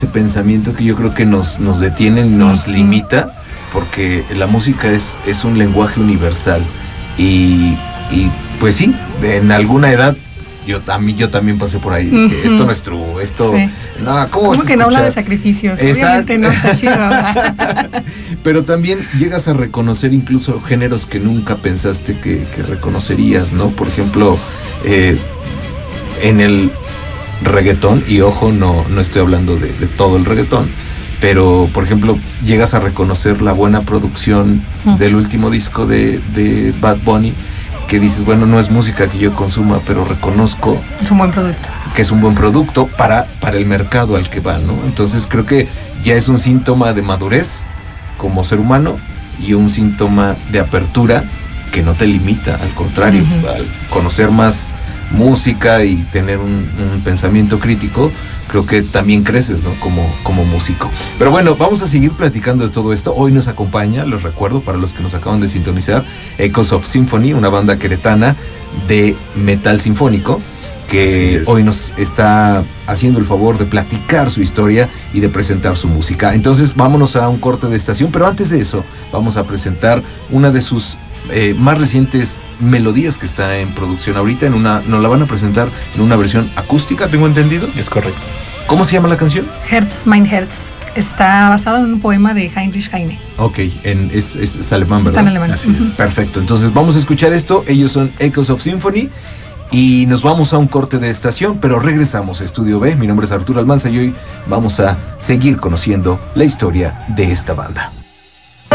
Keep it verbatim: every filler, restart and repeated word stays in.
pensamiento que yo creo que nos, nos detiene, nos limita, porque la música es, es un lenguaje universal y, y pues sí, en alguna edad yo, a mí, yo también pasé por ahí, uh-huh. que esto no es true, esto... Sí. No, ¿cómo ¿Cómo vas a que no habla de escuchar? sacrificios? Exacto. Obviamente no está chido. Pero también llegas a reconocer incluso géneros que nunca pensaste que, que reconocerías, ¿no? Por ejemplo, eh, en el reggaetón, y ojo, no, no estoy hablando de, de todo el reggaetón, pero por ejemplo llegas a reconocer la buena producción uh-huh. del último disco de, de Bad Bunny, que dices, bueno, no es música que yo consuma, pero reconozco es un buen producto, que es un buen producto para, para el mercado al que va, ¿no? Entonces creo que ya es un síntoma de madurez como ser humano y un síntoma de apertura que no te limita, al contrario, uh-huh. al conocer más música y tener un, un pensamiento crítico, creo que también creces, ¿no? Como, como músico. Pero bueno, vamos a seguir platicando de todo esto. Hoy nos acompaña, les recuerdo, para los que nos acaban de sintonizar, Echoes of Symphony, una banda queretana de metal sinfónico, que hoy nos está haciendo el favor de platicar su historia y de presentar su música. Entonces vámonos a un corte de estación, pero antes de eso vamos a presentar una de sus Eh, más recientes melodías que está en producción ahorita. En una, nos la van a presentar en una versión acústica, ¿tengo entendido? Es correcto. ¿Cómo se llama la canción? Herz, mein Herz. Está basado en un poema de Heinrich Heine. Ok, en, es, es, es alemán, ¿verdad? Está en alemán. Así uh-huh. es. Perfecto, entonces vamos a escuchar esto. Ellos son Echoes of Symphony y nos vamos a un corte de estación, pero regresamos a Estudio B. Mi nombre es Arturo Almanza y hoy vamos a seguir conociendo la historia de esta banda.